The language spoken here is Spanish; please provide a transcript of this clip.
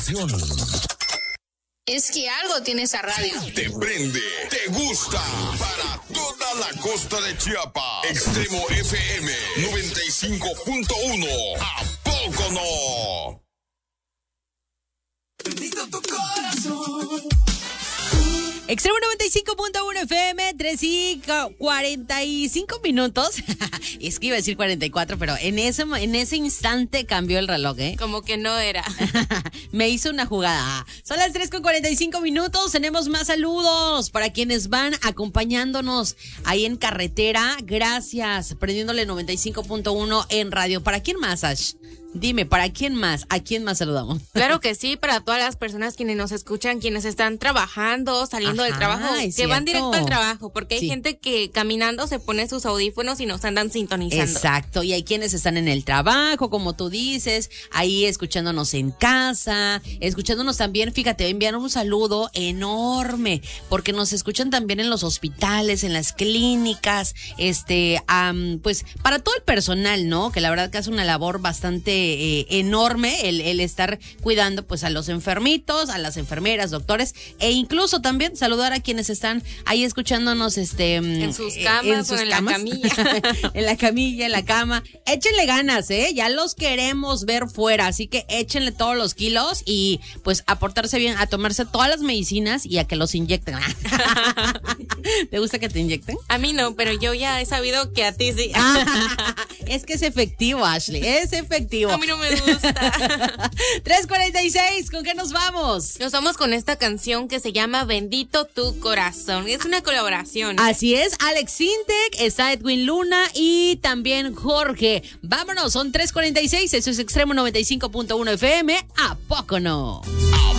estación. Es que algo tiene esa radio. Te prende, te gusta. Para toda la costa de Chiapas. Extremo FM 95.1. ¿A poco no? Bendito tu corazón. Extremo 95.1 FM, 3:45 minutos. Es que iba a decir 44, pero en ese instante cambió el reloj, ¿eh? Como que no era. Me hizo una jugada. Son las 3:45 minutos. Tenemos más saludos para quienes van acompañándonos ahí en carretera. Gracias. Prendiéndole 95.1 en radio. ¿Para quién más, Ash? Dime, ¿para quién más? ¿A quién más saludamos? Claro que sí, para todas las personas quienes nos escuchan, quienes están trabajando, saliendo del trabajo, que van directo al trabajo, porque hay gente que caminando se pone sus audífonos y nos andan sintonizando. Exacto, y hay quienes están en el trabajo, como tú dices, ahí escuchándonos en casa, escuchándonos también, fíjate, enviar un saludo enorme, porque nos escuchan también en los hospitales, en las clínicas, pues para todo el personal, ¿no? Que la verdad que hace una labor bastante enorme el estar cuidando pues a los enfermitos, a las enfermeras, doctores, e incluso también saludar a quienes están ahí escuchándonos en sus camas o en la camilla. En la camilla, en la cama. Échenle ganas, ya los queremos ver fuera, así que échenle todos los kilos y pues a portarse bien, a tomarse todas las medicinas y a que los inyecten. ¿Te gusta que te inyecten? A mí no, pero yo ya he sabido que a ti sí. Es que es efectivo, Ashley, es efectivo. A mí no me gusta. 3:46, ¿con qué nos vamos? Nos vamos con esta canción que se llama Bendito tu corazón. Es una colaboración. Así es, Alex Sintek, está Edwin Luna y también Jorge. Vámonos, son 3:46, eso es Extremo 95.1 FM. ¿A poco no?